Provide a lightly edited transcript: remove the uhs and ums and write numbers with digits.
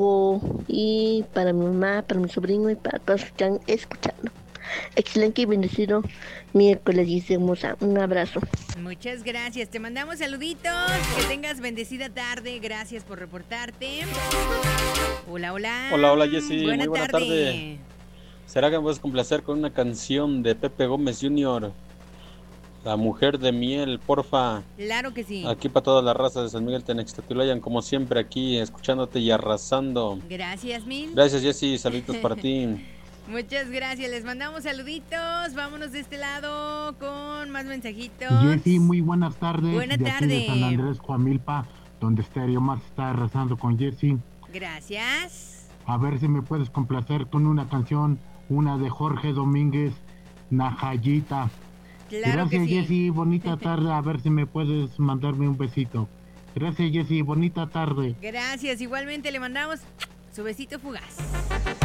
y para mi mamá, para mi sobrino y para todos los que están escuchando. Excelente y bendecido miércoles, dice hermosa. Un abrazo. Muchas gracias, te mandamos saluditos, que tengas bendecida tarde, gracias por reportarte. Hola, hola. Hola, hola Jessy, muy buena tarde. tarde. ¿Será que me puedes complacer con una canción de Pepe Gómez Jr.? La mujer de miel, porfa. Claro que sí. Aquí para toda la raza de San Miguel Tenextatilayan, como siempre aquí, escuchándote y arrasando. Gracias, Mil. Gracias Jessy, saluditos para ti. Muchas gracias, les mandamos saluditos. Vámonos de este lado con más mensajitos. Jessy, muy buenas tardes. Buena de tarde. Aquí de San Andrés, Coamilpa, donde Stereo Más está arrasando con Jessy. Gracias. A ver si me puedes complacer con una canción, una de Jorge Domínguez, Najayita. Claro. Gracias, que sí. Jessy, bonita tarde. A ver si me puedes mandarme un besito. Gracias, Jessy, bonita tarde. Gracias, igualmente le mandamos su besito fugaz.